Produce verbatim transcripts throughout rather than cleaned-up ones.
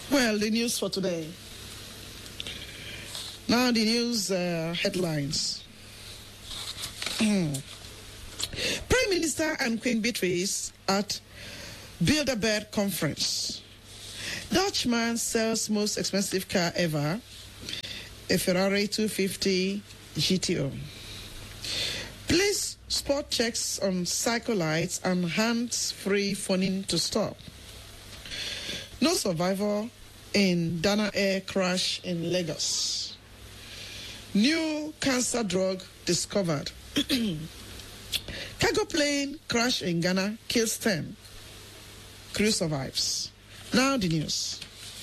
Well, the news for today. Now the news uh, headlines. Prime Minister and Queen Beatrice at Bilderberg Conference. Dutchman sells most expensive car ever, a Ferrari two fifty G T O. Police spot checks on cycle lights and hands-free phoning to stop. No survivor in Dana Air crash in Lagos. New cancer drug discovered. Cargo plane crash in Ghana kills ten. Crew survives. Now the news.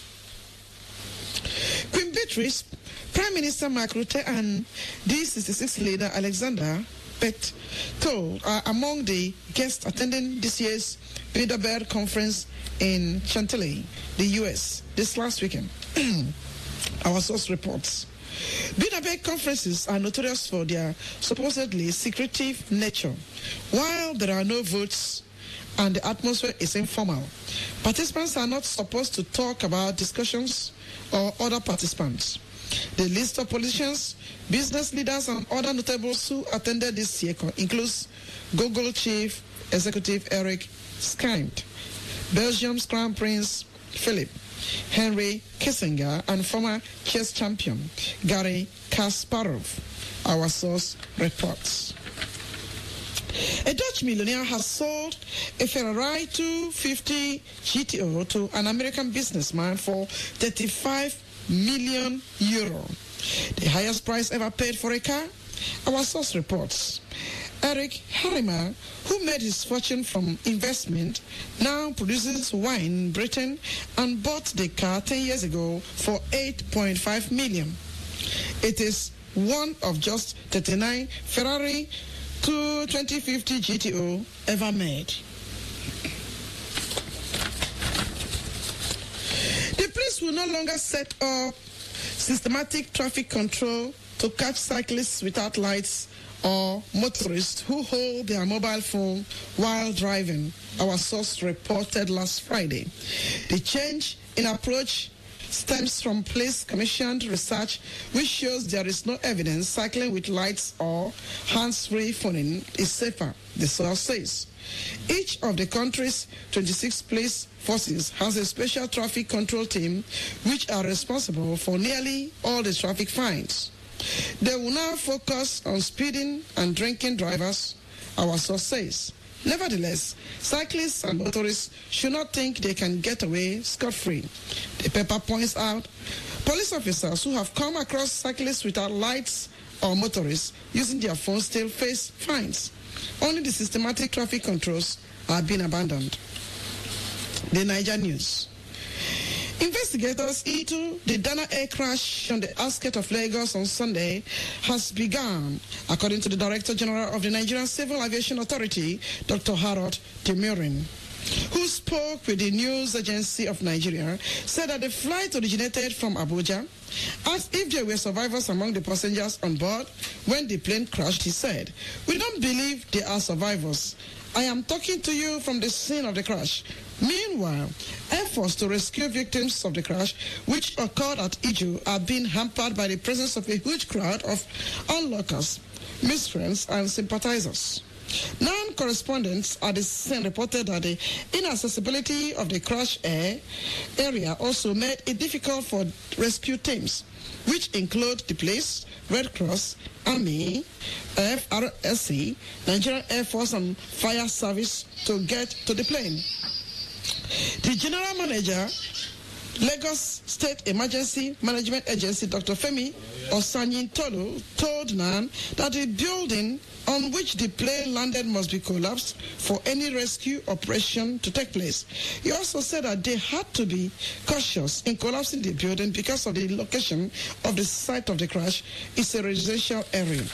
Queen Beatrice, Prime Minister Mark Rutte, and D sixty-six leader Alexander Pechtold are among the guests attending this year's Bilderberg Conference in Chantilly, the U S, this last weekend. Our source reports. Bilderberg conferences are notorious for their supposedly secretive nature. While there are no votes and the atmosphere is informal, participants are not supposed to talk about discussions or other participants. The list of politicians, business leaders, and other notables who attended this year includes Google Chief Executive Eric Schmidt, Belgium's Crown Prince Philip, Henry Kissinger, and former chess champion Garry Kasparov, our source reports. A Dutch millionaire has sold a Ferrari two fifty G T O to an American businessman for thirty-five million euro, the highest price ever paid for a car, our source reports. Eric Harrimer, who made his fortune from investment, now produces wine in Britain and bought the car ten years ago for eight point five million. It is one of just thirty-nine Ferrari twenty fifty G T O ever made. The police will no longer set up systematic traffic control to catch cyclists without lights or motorists who hold their mobile phone while driving, our source reported last Friday. The change in approach stems from police-commissioned research which shows there is no evidence cycling with lights or hands-free phoning is safer, the source says. Each of the country's twenty-six police forces has a special traffic control team which are responsible for nearly all the traffic fines. They will now focus on speeding and drinking drivers, our source says. Nevertheless, cyclists and motorists should not think they can get away scot-free. The paper points out police officers who have come across cyclists without lights or motorists using their phones still face fines. Only the systematic traffic controls are being abandoned. The Niger News. Investigators into the Dana Air crash on the outskirts of Lagos on Sunday has begun, according to the Director General of the Nigerian Civil Aviation Authority, Doctor Harold Temirin, who spoke with the news agency of Nigeria, said that the flight originated from Abuja. Asked if there were survivors among the passengers on board when the plane crashed, he said, "We don't believe there are survivors. I am talking to you from the scene of the crash." Meanwhile, efforts to rescue victims of the crash, which occurred at Iju, are being hampered by the presence of a huge crowd of onlookers, miscreants, and sympathizers. Non-correspondents at the scene reported that the inaccessibility of the crash air area also made it difficult for rescue teams, which include the police, Red Cross, Army, F R S C, Nigerian Air Force, and Fire Service to get to the plane. The General Manager, Lagos State Emergency Management Agency, Doctor Femi Osanyin-Tolu, told N A N that the building on which the plane landed must be collapsed for any rescue operation to take place. He also said that they had to be cautious in collapsing the building because of the location of the site of the crash. It's a residential area.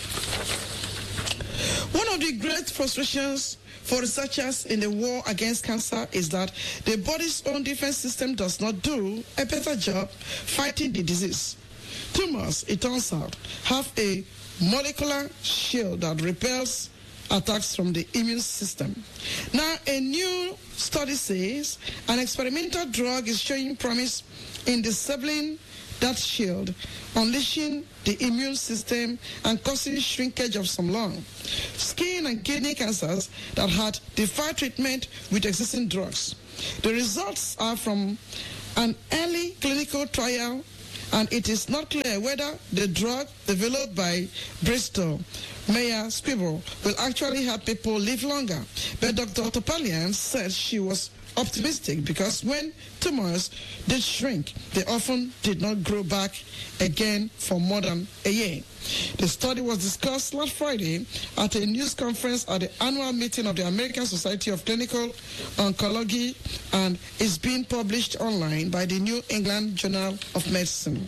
One of the great frustrations for researchers in the war against cancer is that the body's own defense system does not do a better job fighting the disease. Tumors, it turns out, have a molecular shield that repels attacks from the immune system. Now, a new study says an experimental drug is showing promise in disabling that shield, unleashing the immune system and causing shrinkage of some lung, skin and kidney cancers that had defied treatment with existing drugs. The results are from an early clinical trial, and it is not clear whether the drug developed by Bristol Myers Squibb will actually help people live longer. But Doctor Topalian said she was optimistic because when tumors did shrink, they often did not grow back again for more than a year. The study was discussed last Friday at a news conference at the annual meeting of the American Society of Clinical Oncology and is being published online by the New England Journal of Medicine.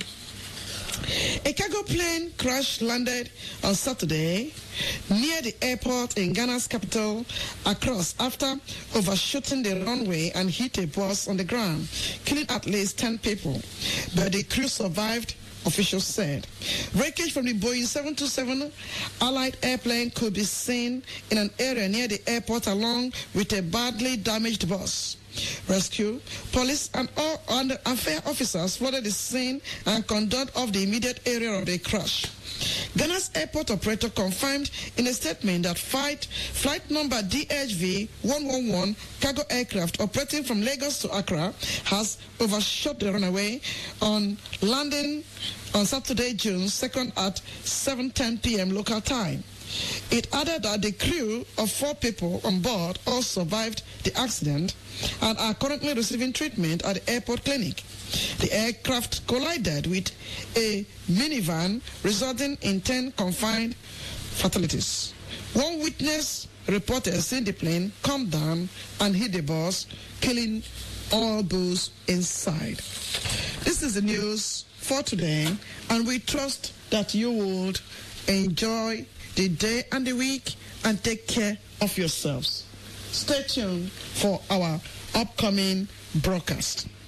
A cargo plane crash landed on Saturday near the airport in Ghana's capital, Accra, after overshooting the runway and hit a bus on the ground, killing at least ten people. But the crew survived, officials said. Wreckage from the Boeing seven two seven Allied airplane could be seen in an area near the airport along with a badly damaged bus. Rescue, police, and all other affair officers flooded the scene and conducted off the immediate area of the crash. Ghana's airport operator confirmed in a statement that flight, flight number D H V one one one cargo aircraft operating from Lagos to Accra has overshot the runway on landing on Saturday, June second at seven ten p.m. local time. It added that the crew of four people on board all survived the accident and are currently receiving treatment at the airport clinic. The aircraft collided with a minivan, resulting in ten confined fatalities. One witness reported seeing the plane come down and hit the bus, killing all those inside. This is the news for today, and we trust that you would enjoy the day and the week and take care of yourselves. Stay tuned for our upcoming broadcast.